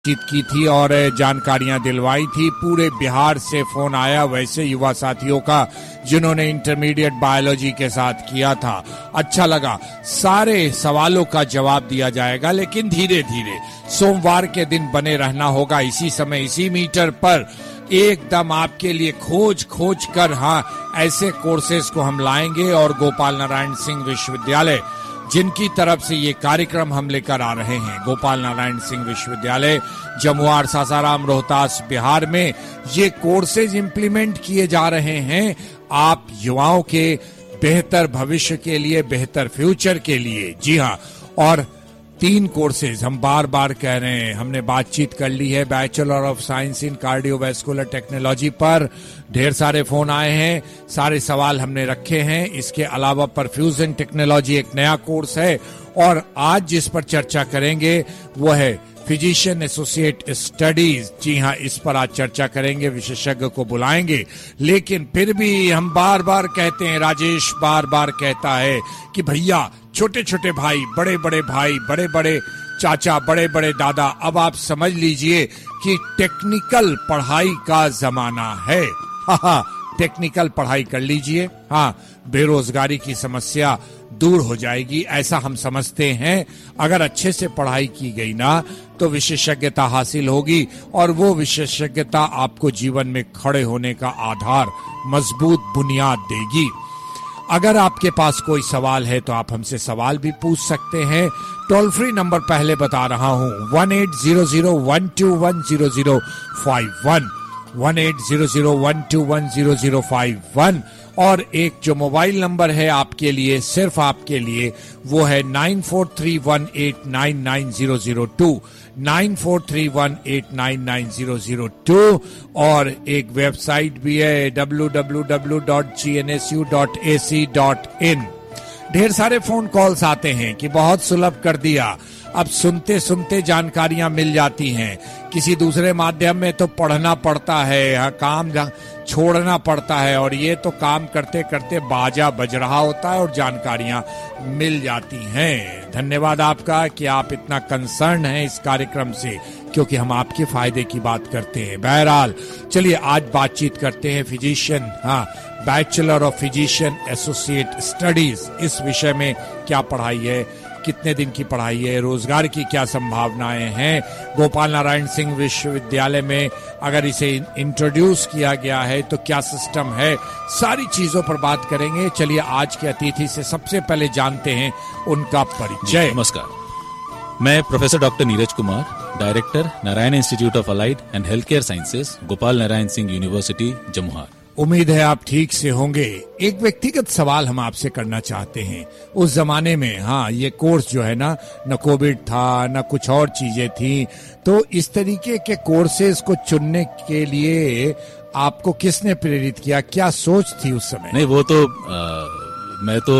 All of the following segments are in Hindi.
बातचीत की थी और जानकारियां दिलवाई थी। पूरे बिहार से फोन आया वैसे युवा साथियों का जिन्होंने इंटरमीडिएट बायोलॉजी के साथ किया था। अच्छा लगा। सारे सवालों का जवाब दिया जाएगा, लेकिन धीरे धीरे सोमवार के दिन बने रहना होगा इसी समय इसी मीटर पर। एकदम आपके लिए खोज कर ऐसे कोर्सेज को हम लाएंगे और गोपाल नारायण सिंह विश्वविद्यालय जिनकी तरफ से ये कार्यक्रम हम लेकर आ रहे हैं, गोपाल नारायण सिंह विश्वविद्यालय जमुआर, सासाराम, रोहतास, बिहार में ये कोर्सेज इंप्लीमेंट किए जा रहे हैं आप युवाओं के बेहतर भविष्य के लिए, बेहतर फ्यूचर के लिए। जी हाँ, और 3 कोर्सेज हम बार बार कह रहे हैं, हमने बातचीत कर ली है bachelor of science in cardiovascular technology पर। ढेर सारे फोन आए हैं, सारे सवाल हमने रखे हैं। इसके अलावा परफ्यूजन टेक्नोलॉजी एक नया कोर्स है और आज जिस पर चर्चा करेंगे वो है फिजिशियन एसोसिएट स्टडीज। जी हाँ, इस पर आज चर्चा करेंगे, विशेषज्ञ को बुलाएंगे। लेकिन फिर भी हम बार बार कहते हैं, राजेश बार बार कहता है कि भैया छोटे छोटे भाई, बड़े बड़े चाचा, बड़े बड़े दादा, अब आप समझ लीजिए कि टेक्निकल पढ़ाई का जमाना है। टेक्निकल पढ़ाई कर लीजिए, बेरोजगारी की समस्या दूर हो जाएगी, ऐसा हम समझते हैं। अगर अच्छे से पढ़ाई की गई ना तो विशेषज्ञता हासिल होगी और वो विशेषज्ञता आपको जीवन में खड़े होने का आधार, मजबूत बुनियाद देगी। अगर आपके पास कोई सवाल है तो आप हमसे सवाल भी पूछ सकते हैं। टोल फ्री नंबर पहले बता रहा हूं, 1800121051, 1800121051, और एक जो मोबाइल नंबर है आपके लिए, सिर्फ आपके लिए, वो है 9431899002, 9431899002, और एक वेबसाइट भी है www.gnsu.ac.in। ढेर सारे फोन कॉल्स आते हैं कि बहुत सुलभ कर दिया, अब सुनते सुनते जानकारियां मिल जाती हैं। किसी दूसरे माध्यम में तो पढ़ना पड़ता है, काम छोड़ना पड़ता है, और ये तो काम करते करते बाजा बज रहा होता है और जानकारियां मिल जाती हैं। धन्यवाद आपका कि आप इतना कंसर्न हैं इस कार्यक्रम से, क्योंकि हम आपके फायदे की बात करते हैं। बहरहाल चलिए आज बातचीत करते हैं physician, bachelor of physician associate studies, इस विषय में क्या पढ़ाई है, कितने दिन की पढ़ाई है, रोजगार की क्या संभावनाएं हैं, गोपाल नारायण सिंह विश्वविद्यालय में अगर इसे इंट्रोड्यूस किया गया है तो क्या सिस्टम है, सारी चीजों पर बात करेंगे। चलिए आज के अतिथि से सबसे पहले जानते हैं उनका परिचय। नमस्कार, मैं professor doctor Neeraj Kumar, director Narayan institute of allied and health care sciences, Gopal Narayan Singh university, Jamuar. उम्मीद है आप ठीक से होंगे। एक व्यक्तिगत सवाल हम आपसे करना चाहते हैं। उस जमाने में ये कोर्स जो है ना कोविड था, न कुछ और चीजें थी, तो इस तरीके के कोर्सेज को चुनने के लिए आपको किसने प्रेरित किया, क्या सोच थी उस समय? नहीं, वो तो मैं तो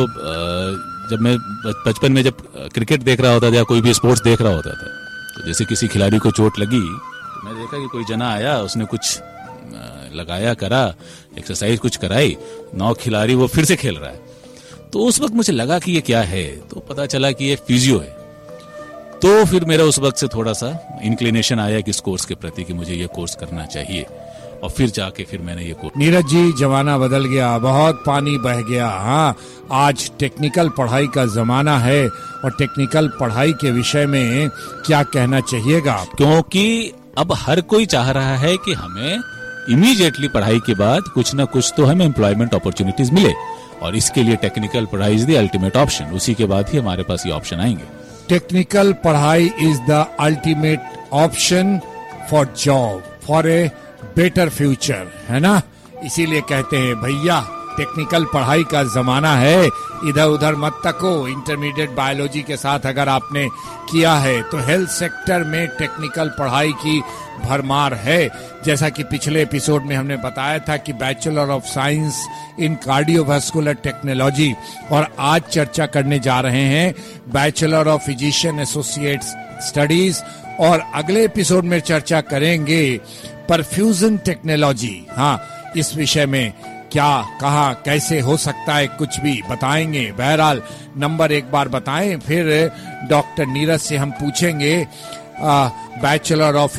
जब मैं बचपन में जब क्रिकेट देख रहा होता था या कोई भी स्पोर्ट्स देख रहा होता था, तो जैसे किसी खिलाड़ी को चोट लगी तो मैं देखा कि कोई जना आया, उसने कुछ लगाया, करा, एक्सरसाइज कुछ कराई, 9 खिलाड़ी वो फिर से खेल रहा है। तो उस वक्त मुझे लगा कि ये क्या है, तो पता चला कि ये फिजियो है। तो फिर मेरा उस वक्त से थोड़ा सा इंक्लिनेशन आया कि इस कोर्स के प्रति कि मुझे ये कोर्स करना चाहिए, और फिर जाके फिर मैंने ये कोर्स। नीरज जी, जमाना बदल गया, बहुत पानी बह गया। आज टेक्निकल पढ़ाई का जमाना है और टेक्निकल पढ़ाई के विषय में क्या कहना चाहिएगा? क्योंकि अब हर कोई चाह रहा है कि हमें इमीडिएटली पढ़ाई के बाद कुछ ना कुछ तो हमें एम्प्लॉयमेंट अपॉर्चुनिटीज मिले, और इसके लिए टेक्निकल पढ़ाई इज द अल्टीमेट ऑप्शन। उसी के बाद ही हमारे पास ये ऑप्शन आएंगे। टेक्निकल पढ़ाई is the ultimate option for job, for a better future, है ना? इसीलिए कहते हैं भैया टेक्निकल पढ़ाई का जमाना है, इधर उधर मत तको। इंटरमीडिएट बायोलॉजी के साथ अगर आपने किया है तो हेल्थ सेक्टर में टेक्निकल पढ़ाई की भरमार है। जैसा कि पिछले एपिसोड में हमने बताया था कि bachelor of science in cardiovascular technology, और आज चर्चा करने जा रहे हैं bachelor of physician associate studies, और अगले एपिसोड में चर्चा करेंगे परफ्यूजन टेक्नोलॉजी। इस विषय में क्या, कहाँ, कैसे हो सकता है, कुछ भी बताएंगे। बहरहाल नंबर एक बार बताएं, फिर डॉक्टर नीरज से हम पूछेंगे बैचलर ऑफ